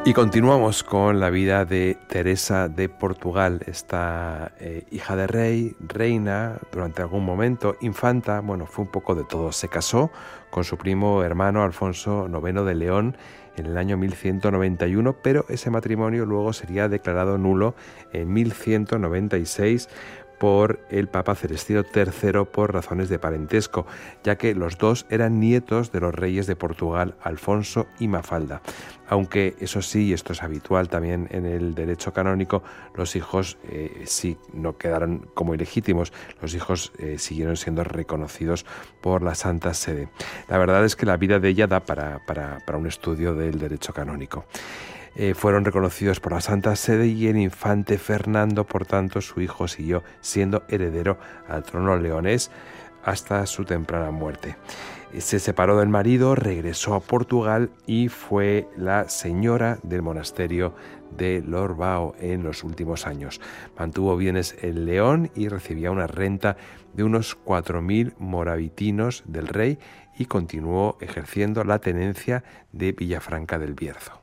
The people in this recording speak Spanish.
Y continuamos con la vida de Teresa de Portugal, esta hija de rey, reina, durante algún momento, infanta, bueno, fue un poco de todo. Se casó con su primo hermano Alfonso IX de León en el año 1191, pero ese matrimonio luego sería declarado nulo en 1196 por el Papa Celestino III por razones de parentesco, ya que los dos eran nietos de los reyes de Portugal, Alfonso y Mafalda. Aunque eso sí, y esto es habitual también en el derecho canónico, los hijos sí no quedaron como ilegítimos, los hijos siguieron siendo reconocidos por la Santa Sede. La verdad es que la vida de ella da para un estudio del derecho canónico. Fueron reconocidos por la Santa Sede y el infante Fernando, por tanto, su hijo siguió siendo heredero al trono leonés hasta su temprana muerte. Se separó del marido, regresó a Portugal y fue la señora del monasterio de Lorbao en los últimos años. Mantuvo bienes en León y recibía una renta de unos 4.000 morabitinos del rey y continuó ejerciendo la tenencia de Villafranca del Bierzo.